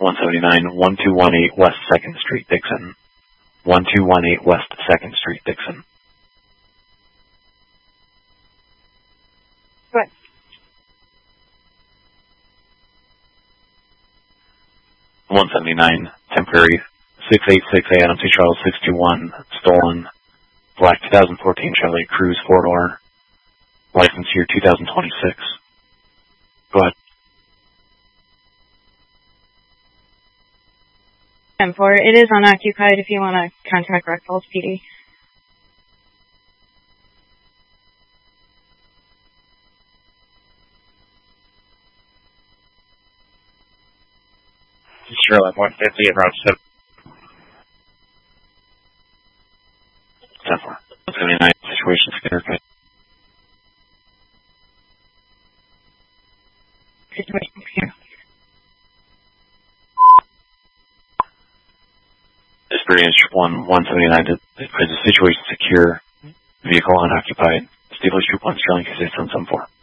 179, 1218 West 2nd Street, Dixon. 1218 West 2nd Street, Dixon. What? 179, temporary, 686A Adams C. Charles 621, stolen, black 2014 Chevrolet Cruze 4-door, license year 2026. Go ahead. 10-4. It is unoccupied if you want to contact Rock Falls PD. Charlotte 150 at Route 7. 10-4. 179, situation secure. Situation secure. Experience 179, is the situation secure, vehicle unoccupied, Steeple Troop 1, Sterling, 68774.